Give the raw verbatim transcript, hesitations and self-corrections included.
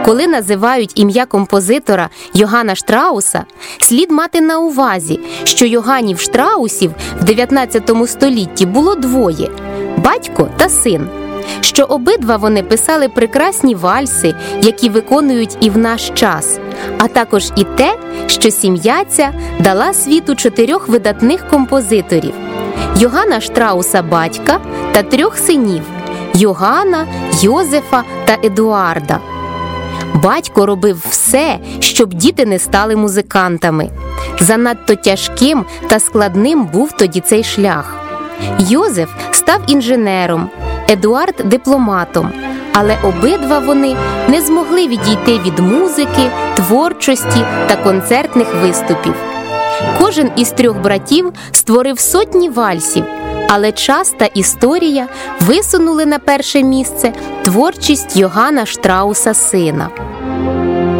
Коли називають ім'я композитора Йоганна Штрауса, слід мати на увазі, що Йоганнів Штраусів в дев'ятнадцятому столітті було двоє – батько та син, що обидва вони писали прекрасні вальси, які виконують і в наш час, а також і те, що сім'я ця дала світу чотирьох видатних композиторів – Йоганна Штрауса батька та трьох синів – Йоганна, Йозефа та Едуарда. Батько робив все, щоб діти не стали музикантами. Занадто тяжким та складним був тоді цей шлях. Йозеф став інженером, Едуард – дипломатом, але обидва вони не змогли відійти від музики, творчості та концертних виступів. Кожен із трьох братів створив сотні вальсів, але час та історія висунули на перше місце творчість Йоганна Штрауса сина.